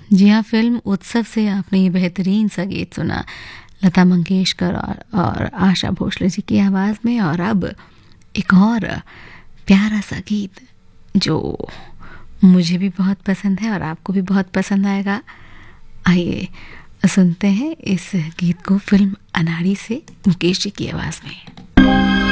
जी हाँ, फ़िल्म उत्सव से आपने ये बेहतरीन सा गीत सुना, लता मंगेशकर और आशा भोसले जी की आवाज़ में। और अब एक और प्यारा सा गीत जो मुझे भी बहुत पसंद है और आपको भी बहुत पसंद आएगा। आइए सुनते हैं इस गीत को फ़िल्म अनाड़ी से मुकेश जी की आवाज़ में।